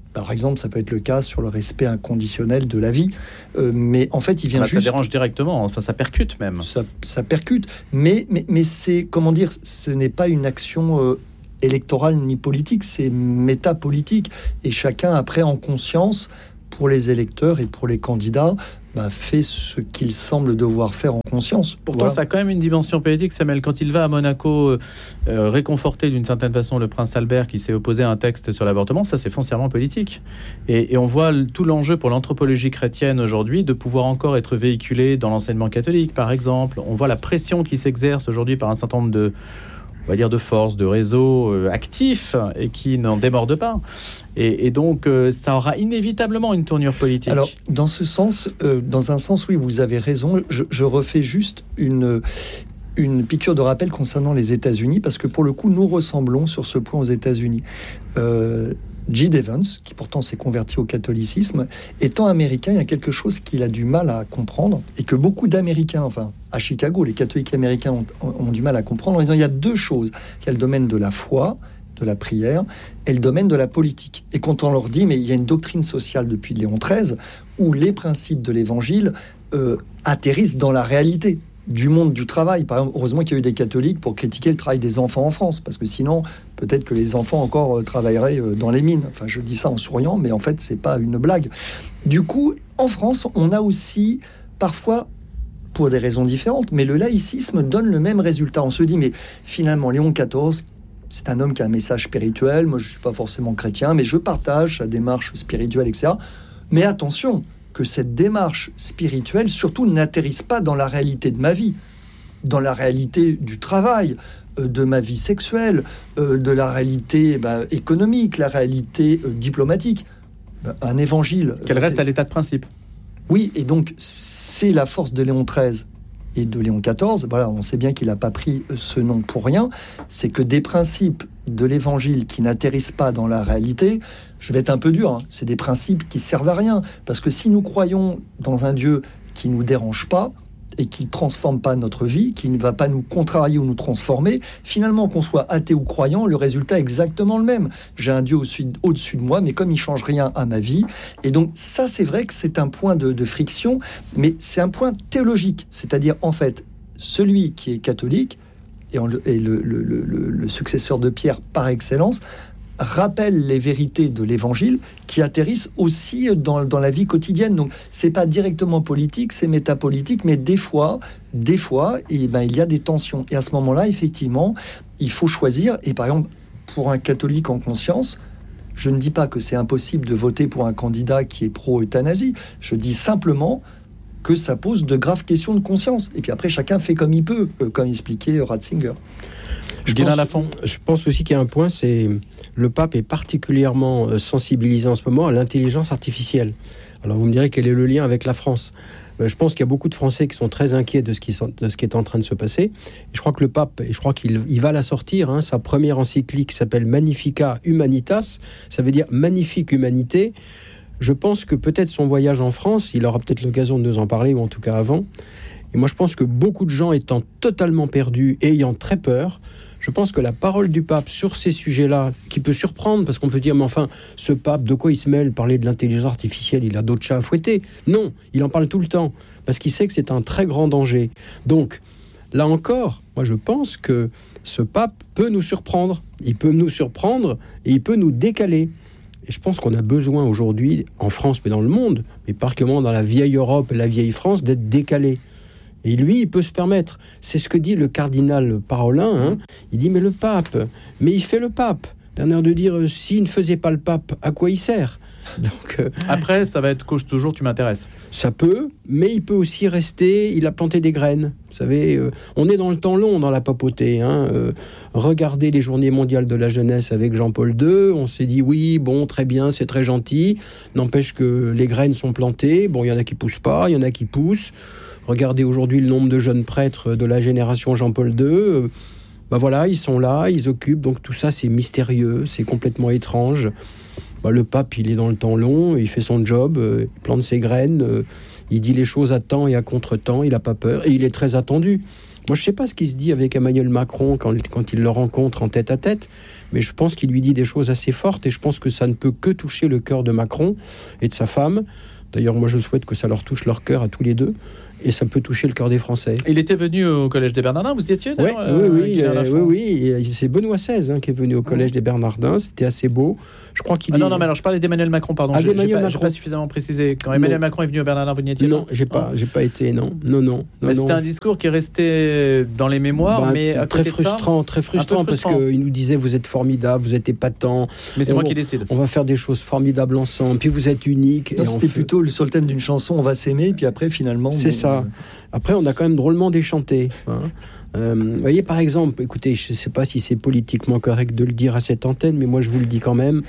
Par exemple, ça peut être le cas sur le respect inconditionnel de la vie. Euh, mais en fait, il vient bah, juste... Ça dérange directement, enfin, ça percute même. Ça, ça percute. Mais, mais, mais c'est, comment dire, ce n'est pas une action euh, électorale ni politique, c'est métapolitique. Et chacun, après, en conscience, pour les électeurs et pour les candidats, bah, fait ce qu'il semble devoir faire en conscience. Pour voilà. toi, ça a quand même une dimension politique, Samuel. Quand il va à Monaco euh, réconforter d'une certaine façon le prince Albert qui s'est opposé à un texte sur l'avortement, ça c'est foncièrement politique. Et, et on voit tout l'enjeu pour l'anthropologie chrétienne aujourd'hui de pouvoir encore être véhiculé dans l'enseignement catholique, par exemple. On voit la pression qui s'exerce aujourd'hui par un certain nombre de... on va dire de force, de réseaux euh, actifs et qui n'en démordent pas. Et, et donc, euh, ça aura inévitablement une tournure politique. Alors, dans ce sens, euh, dans un sens, oui, vous avez raison. Je, je refais juste une, une piqûre de rappel concernant les États-Unis, parce que pour le coup, nous ressemblons sur ce point aux États-Unis. Euh, J. Evans, qui pourtant s'est converti au catholicisme, étant américain, il y a quelque chose qu'il a du mal à comprendre, et que beaucoup d'Américains, enfin, à Chicago, les catholiques américains ont, ont du mal à comprendre, en disant il y a deux choses. Il y a le domaine de la foi, de la prière, et le domaine de la politique. Et quand on leur dit, mais il y a une doctrine sociale depuis Léon treize, où les principes de l'Évangile euh, atterrissent dans la réalité du monde du travail. Par exemple, heureusement qu'il y a eu des catholiques pour critiquer le travail des enfants en France, parce que sinon, peut-être que les enfants encore euh, travailleraient euh, dans les mines. Enfin, je dis ça en souriant, mais en fait, c'est pas une blague. Du coup, en France, on a aussi, parfois, pour des raisons différentes, mais le laïcisme donne le même résultat. On se dit, mais finalement, Léon quatorze, c'est un homme qui a un message spirituel. Moi, je suis pas forcément chrétien, mais je partage sa démarche spirituelle, et cetera. Mais attention, que cette démarche spirituelle, surtout, n'atterrisse pas dans la réalité de ma vie, dans la réalité du travail, euh, de ma vie sexuelle, euh, de la réalité bah, économique, la réalité euh, diplomatique. Bah, un évangile... Qu'elle reste c'est... à l'état de principe. Oui, et donc, c'est la force de Léon treize et de Léon quatorze. Voilà, on sait bien qu'il n'a pas pris ce nom pour rien. C'est que des principes de l'évangile qui n'atterrissent pas dans la réalité, je vais être un peu dur, hein, c'est des principes qui servent à rien. Parce que si nous croyons dans un Dieu qui ne nous dérange pas et qui ne transforme pas notre vie, qui ne va pas nous contrarier ou nous transformer, finalement, qu'on soit athée ou croyant, le résultat est exactement le même. J'ai un Dieu au-dessus, au-dessus de moi, mais comme il ne change rien à ma vie. Et donc, ça, c'est vrai que c'est un point de, de friction, mais c'est un point théologique. C'est-à-dire, en fait, celui qui est catholique, et, en, et le, le, le, le successeur de Pierre par excellence, rappelle les vérités de l'Évangile qui atterrissent aussi dans, dans la vie quotidienne. Donc, c'est pas directement politique, c'est métapolitique, mais des fois, des fois, et ben, il y a des tensions. Et à ce moment-là, effectivement, il faut choisir. Et par exemple, pour un catholique en conscience, je ne dis pas que c'est impossible de voter pour un candidat qui est pro-euthanasie. Je dis simplement que ça pose de graves questions de conscience. Et puis après, chacun fait comme il peut, euh, comme expliquait Ratzinger. Je pense, je pense aussi qu'il y a un point, c'est le pape est particulièrement sensibilisé en ce moment à l'intelligence artificielle. Alors vous me direz quel est le lien avec la France ? Je pense qu'il y a beaucoup de Français qui sont très inquiets de ce qui, de ce qui est en train de se passer. Et je crois que le pape, et je crois qu'il il va la sortir, hein, sa première encyclique s'appelle Magnificat Humanitas, ça veut dire magnifique humanité. Je pense que peut-être son voyage en France, il aura peut-être l'occasion de nous en parler, ou en tout cas avant. Et moi je pense que beaucoup de gens étant totalement perdus et ayant très peur, je pense que la parole du pape sur ces sujets-là, qui peut surprendre, parce qu'on peut dire, mais enfin, ce pape, de quoi il se mêle? Parler de l'intelligence artificielle, il a d'autres chats à fouetter. Non, il en parle tout le temps, parce qu'il sait que c'est un très grand danger. Donc, là encore, moi je pense que ce pape peut nous surprendre. Il peut nous surprendre et il peut nous décaler. Et je pense qu'on a besoin aujourd'hui, en France, mais dans le monde, mais particulièrement dans la vieille Europe et la vieille France, d'être décalé. Et lui, il peut se permettre. C'est ce que dit le cardinal Parolin. Hein. Il dit, mais le pape, mais il fait le pape. D'un air de dire, euh, s'il ne faisait pas le pape, à quoi il sert? Donc, euh, Après, ça va être cause toujours, tu m'intéresses. Ça peut, mais il peut aussi rester, il a planté des graines. Vous savez, euh, on est dans le temps long dans la papauté. Hein. Euh, regardez les journées mondiales de la jeunesse avec Jean-Paul deux. On s'est dit, oui, bon, très bien, c'est très gentil. N'empêche que les graines sont plantées. Bon, il y en a qui poussent pas, il y en a qui poussent. Regardez aujourd'hui le nombre de jeunes prêtres de la génération Jean-Paul deux. Ben voilà, ils sont là, ils occupent. Donc tout ça, c'est mystérieux, c'est complètement étrange. Ben, le pape, il est dans le temps long, il fait son job, euh, il plante ses graines, euh, Il dit les choses à temps et à contre-temps, il n'a pas peur, et il est très attendu. Moi, je ne sais pas ce qu'il se dit avec Emmanuel Macron quand, quand il le rencontre en tête-à-tête, mais je pense qu'il lui dit des choses assez fortes, et je pense que ça ne peut que toucher le cœur de Macron et de sa femme. D'ailleurs, moi, je souhaite que ça leur touche leur cœur à tous les deux. Et ça peut toucher le cœur des Français. Il était venu au Collège des Bernardins, vous y étiez ouais, euh, Oui, oui, euh, oui, oui. C'est Benoît seize hein, qui est venu au Collège des Bernardins. C'était assez beau. Je crois qu'il ah est... Non, non, mais alors je parlais d'Emmanuel Macron, pardon. Ah, je n'ai pas, Macron. pas suffisamment précisé. Quand Emmanuel non. Macron est venu au Bernardin, vous n'y étiez Non, j'ai pas, j'ai pas été, non. non, non, non mais c'était un discours qui est resté dans les mémoires, bah, mais à très côté frustrant, de ça, très frustrant, parce qu'il nous disait vous êtes formidable, vous êtes épatant. Mais c'est on, moi qui décide. On va faire des choses formidables ensemble, puis vous êtes unique. Non, c'était fait... plutôt sur le thème d'une chanson, on va s'aimer, puis après finalement. C'est ça. Euh... Après, on a quand même drôlement déchanté. Hein. Euh, vous voyez, par exemple, écoutez, je ne sais pas si c'est politiquement correct de le dire à cette antenne, mais moi je vous le dis quand même.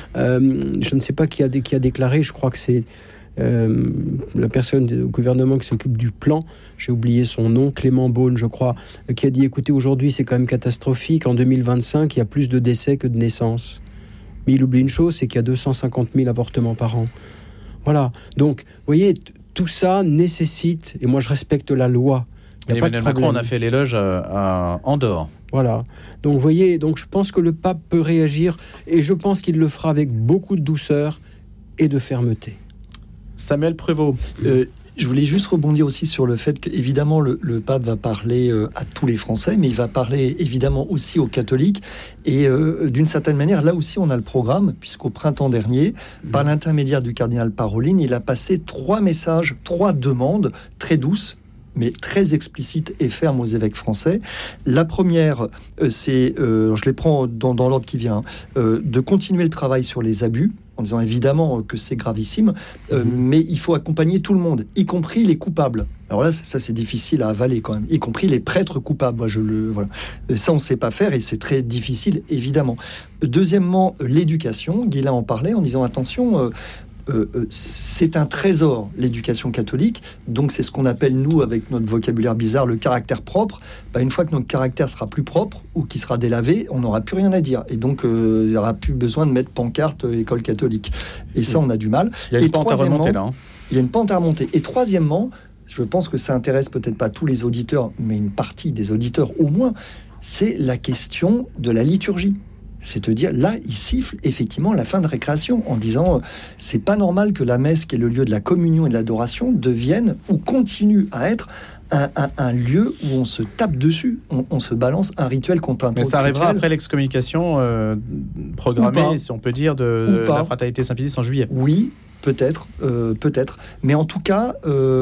Euh, je ne sais pas qui a, qui a déclaré, je crois que c'est euh, la personne au gouvernement qui s'occupe du plan, j'ai oublié son nom, Clément Beaune, je crois, qui a dit, écoutez, aujourd'hui c'est quand même catastrophique, en deux mille vingt-cinq, il y a plus de décès que de naissances. Mais il oublie une chose, c'est qu'il y a deux cent cinquante mille avortements par an. Voilà, donc, vous voyez, tout ça nécessite, et moi je respecte la loi. Emmanuel Macron en a fait l'éloge à, à Andorre. Voilà. Donc, vous voyez, donc je pense que le pape peut réagir, et je pense qu'il le fera avec beaucoup de douceur et de fermeté. Samuel Prévost. Euh, je voulais juste rebondir aussi sur le fait qu'évidemment, le, le pape va parler euh, à tous les Français, mais il va parler évidemment aussi aux catholiques. Et euh, d'une certaine manière, là aussi, on a le programme, puisqu'au printemps dernier, mmh. par l'intermédiaire du cardinal Parolin, il a passé trois messages, trois demandes très douces, mais très explicite et ferme aux évêques français. La première, euh, c'est, euh, je les prends dans, dans l'ordre qui vient, euh, de continuer le travail sur les abus, en disant évidemment que c'est gravissime, euh, mmh. mais il faut accompagner tout le monde, y compris les coupables. Alors là, ça c'est difficile à avaler quand même, y compris les prêtres coupables. Moi, je le, voilà. Ça, on ne sait pas faire et c'est très difficile, évidemment. Deuxièmement, l'éducation. Guilain en parlait en disant attention... Euh, Euh, euh, c'est un trésor, l'éducation catholique, donc c'est ce qu'on appelle, nous, avec notre vocabulaire bizarre, le caractère propre. Bah, une fois que notre caractère sera plus propre, ou qu'il sera délavé, on n'aura plus rien à dire, et donc euh, il n'y aura plus besoin de mettre pancarte euh, école catholique, et ça on a du mal. Il y a une et pente à remonter là. Hein. Il y a une pente à remonter, et troisièmement, je pense que ça intéresse peut-être pas tous les auditeurs, mais une partie des auditeurs au moins, c'est la question de la liturgie. C'est-à-dire, là, il siffle effectivement la fin de récréation en disant euh, c'est pas normal que la messe, qui est le lieu de la communion et de l'adoration, devienne ou continue à être un, un, un lieu où on se tape dessus, on, on se balance un rituel contre un autre. Mais ça arrivera rituel. Après l'excommunication euh, programmée, si on peut dire, de, de la fraternité Saint-Pédis en juillet. Oui. Peut-être, euh, peut-être. Mais en tout cas,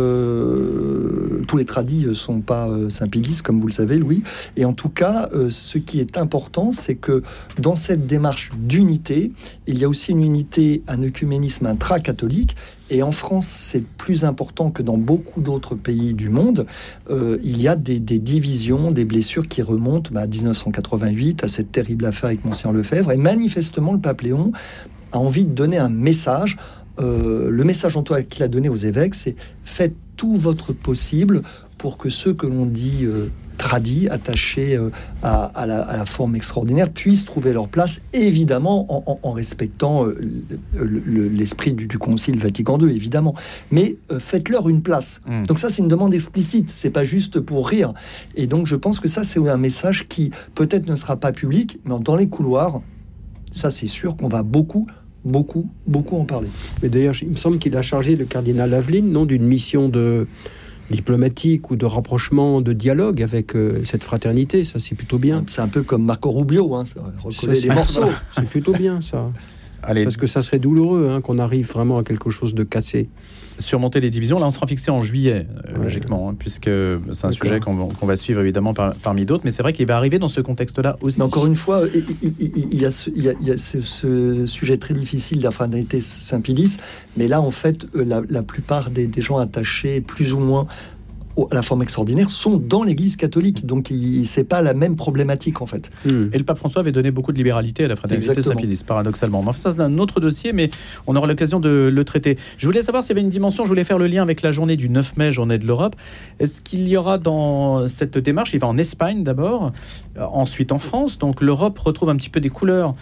euh, tous les tradis ne sont pas euh, Saint-Pédis, comme vous le savez, Louis. Et en tout cas, euh, ce qui est important, c'est que dans cette démarche d'unité, il y a aussi une unité, un œcuménisme intra-catholique. Et en France, c'est plus important que dans beaucoup d'autres pays du monde. Euh, il y a des, des divisions, des blessures qui remontent bah, à dix-neuf cent quatre-vingt-huit, à cette terrible affaire avec Monseigneur Lefebvre. Et manifestement, le pape Léon a envie de donner un message. Euh, le message en toi qu'il a donné aux évêques, c'est faites tout votre possible pour que ceux que l'on dit euh, tradis, attachés euh, à, à, la, à la forme extraordinaire, puissent trouver leur place, évidemment en, en, en respectant euh, le, le, l'esprit du, du Concile Vatican deux, évidemment. Mais euh, faites-leur une place. Mmh. Donc ça, c'est une demande explicite. C'est pas juste pour rire. Et donc, je pense que ça, c'est un message qui peut-être ne sera pas public, mais dans les couloirs, ça, c'est sûr qu'on va beaucoup beaucoup, beaucoup en parler. Mais d'ailleurs, il me semble qu'il a chargé le cardinal Aveline, non, d'une mission de diplomatique ou de rapprochement, de dialogue avec euh, cette fraternité. Ça, c'est plutôt bien. C'est un peu comme Marco Rubio, hein, ça, recoller les morceaux. C'est plutôt bien, ça. Allez. Parce que ça serait douloureux hein, qu'on arrive vraiment à quelque chose de cassé. Surmonter les divisions, là on sera fixé en juillet, euh, ouais. logiquement, hein, puisque c'est un D'accord. sujet qu'on va, qu'on va suivre évidemment par, parmi d'autres, mais c'est vrai qu'il va arriver dans ce contexte-là aussi. Mais encore une fois, il, il, il y a, ce, il y a, il y a ce, ce sujet très difficile de la fraternité Saint-Pédis, mais là en fait, la, la plupart des, des gens attachés plus ou moins à la forme extraordinaire sont dans l'Église catholique, donc il, c'est pas la même problématique en fait. Mmh. Et le pape François avait donné beaucoup de libéralité à la fraternité Saint-Pédis, paradoxalement. Enfin, ça c'est un autre dossier, mais on aura l'occasion de le traiter. Je voulais savoir s'il y avait une dimension, je voulais faire le lien avec la journée du neuf mai, journée de l'Europe. Est-ce qu'il y aura dans cette démarche, il va en Espagne d'abord, ensuite en France, donc l'Europe retrouve un petit peu des couleurs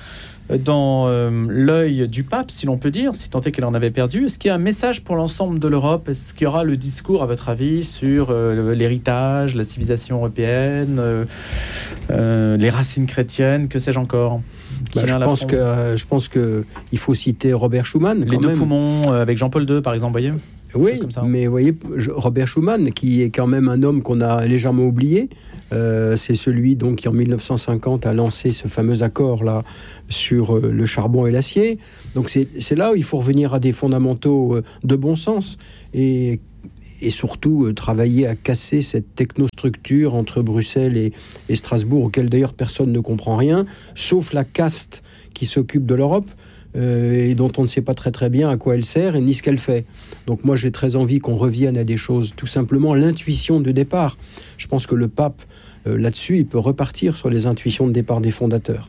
dans euh, l'œil du pape, si l'on peut dire, si tant est qu'elle en avait perdu. Est-ce qu'il y a un message pour l'ensemble de l'Europe? Est-ce qu'il y aura le discours, à votre avis, sur euh, l'héritage, la civilisation européenne, euh, euh, les racines chrétiennes, que sais-je encore? Bah, je, pense que, euh, je pense qu'il faut citer Robert Schuman. Les deux même. poumons euh, avec Jean-Paul deux, par exemple, voyez. Oui, mais vous voyez, Robert Schuman, qui est quand même un homme qu'on a légèrement oublié, euh, c'est celui donc, qui en mille neuf cent cinquante a lancé ce fameux accord-là sur euh, le charbon et l'acier. Donc c'est, c'est là où il faut revenir à des fondamentaux euh, de bon sens et, et surtout euh, travailler à casser cette technostructure entre Bruxelles et, et Strasbourg, auquel d'ailleurs personne ne comprend rien, sauf la caste qui s'occupe de l'Europe. Euh, et dont on ne sait pas très très bien à quoi elle sert et ni ce qu'elle fait. Donc moi j'ai très envie qu'on revienne à des choses, tout simplement l'intuition de départ. Je pense que le pape, euh, là-dessus, il peut repartir sur les intuitions de départ des fondateurs.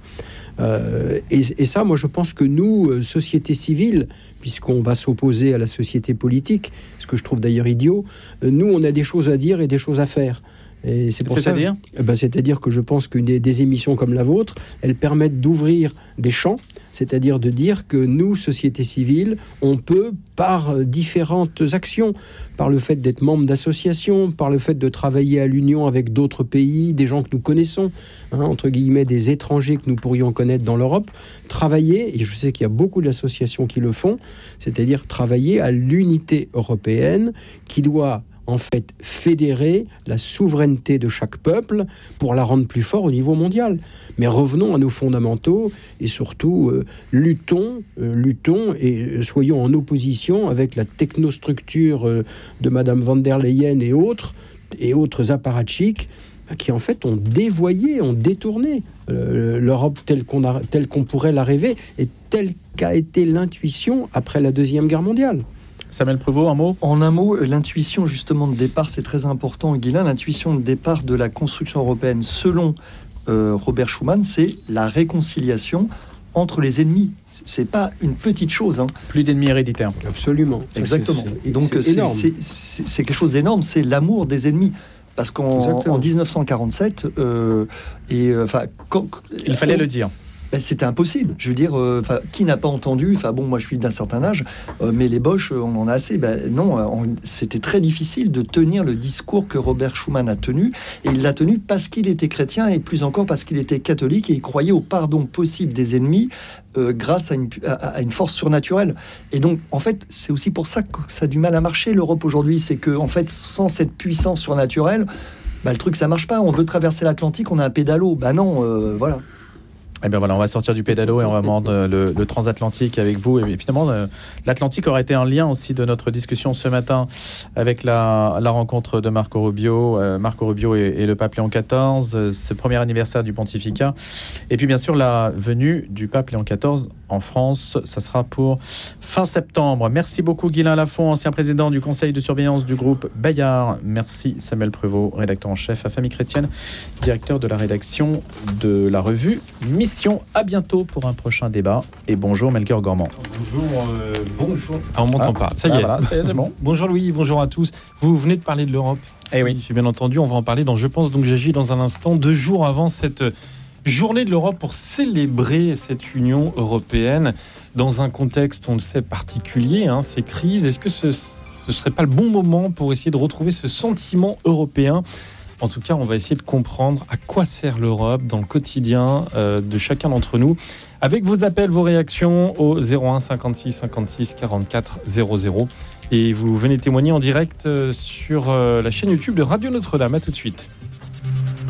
Euh, et, et ça, moi je pense que nous, euh, société civile, puisqu'on va s'opposer à la société politique, ce que je trouve d'ailleurs idiot, euh, nous on a des choses à dire et des choses à faire. Et c'est pour C'est-à-dire ça, ben, c'est-à-dire que je pense que des, des émissions comme la vôtre, elles permettent d'ouvrir des champs, c'est-à-dire de dire que nous, société civile, on peut, par différentes actions, par le fait d'être membre d'associations, par le fait de travailler à l'union avec d'autres pays, des gens que nous connaissons, hein, entre guillemets, des étrangers que nous pourrions connaître dans l'Europe, travailler, et je sais qu'il y a beaucoup d'associations qui le font, c'est-à-dire travailler à l'unité européenne qui doit en fait fédérer la souveraineté de chaque peuple pour la rendre plus forte au niveau mondial. Mais revenons à nos fondamentaux et surtout euh, luttons, euh, luttons et soyons en opposition avec la technostructure euh, de Madame van der Leyen et autres, et autres apparatchiks qui en fait ont dévoyé, ont détourné euh, l'Europe telle qu'on, a, telle qu'on pourrait la rêver et telle qu'a été l'intuition après la Deuxième Guerre mondiale. Samuel Prévost, un mot ? En un mot, l'intuition justement de départ, c'est très important, Guilain, l'intuition de départ de la construction européenne, selon euh, Robert Schuman, c'est la réconciliation entre les ennemis. C'est pas une petite chose. Hein. Plus d'ennemis héréditaires. Absolument. Exactement. C'est, c'est, Et donc c'est, c'est, c'est, c'est, c'est quelque chose d'énorme, c'est l'amour des ennemis. Parce qu'en en dix-neuf cent quarante-sept, euh, et, enfin, quand, il fallait on, le dire. Ben, c'était impossible. Je veux dire, euh, qui n'a pas entendu, enfin bon, moi je suis d'un certain âge, euh, mais les Boches, on en a assez. Ben, non, on, c'était très difficile de tenir le discours que Robert Schuman a tenu, et il l'a tenu parce qu'il était chrétien, et plus encore parce qu'il était catholique, et il croyait au pardon possible des ennemis euh, grâce à une, à, à une force surnaturelle. Et donc, en fait, c'est aussi pour ça que ça a du mal à marcher, l'Europe aujourd'hui, c'est que, en fait, sans cette puissance surnaturelle, ben, le truc, ça marche pas. On veut traverser l'Atlantique, on a un pédalo. Ben non, euh, voilà. Eh bien voilà, on va sortir du pédalo et on va prendre le, le transatlantique avec vous. Et finalement, euh, l'Atlantique aurait été un lien aussi de notre discussion ce matin avec la, la rencontre de Marco Rubio, euh, Marco Rubio et, et le pape Léon quatorze, euh, ce premier anniversaire du pontificat. Et puis bien sûr, la venue du pape Léon quatorze en France, ça sera pour fin septembre. Merci beaucoup Guylain Lafont, ancien président du conseil de surveillance du groupe Bayard. Merci Samuel Prévost, rédacteur en chef à Famille Chrétienne, directeur de la rédaction de la revue Mission. À bientôt pour un prochain débat. Et bonjour Melchior Gormand. Bonjour, euh, bonjour. Ah, on m'entend ah, pas. Ça y ah, est. Voilà, ça y est, c'est bon. Bonjour Louis, bonjour à tous. Vous venez de parler de l'Europe. Eh oui. J'ai bien entendu, on va en parler dans Je pense donc j'agis dans un instant, deux jours avant cette journée de l'Europe pour célébrer cette Union européenne dans un contexte, on le sait, particulier, hein, ces crises. Est-ce que ce ne serait pas le bon moment pour essayer de retrouver ce sentiment européen ? En tout cas, on va essayer de comprendre à quoi sert l'Europe dans le quotidien euh, de chacun d'entre nous. Avec vos appels, vos réactions au zéro un cinquante-six cinquante-six quarante-quatre zéro zéro. Et vous venez témoigner en direct euh, sur euh, la chaîne YouTube de Radio Notre-Dame. À tout de suite.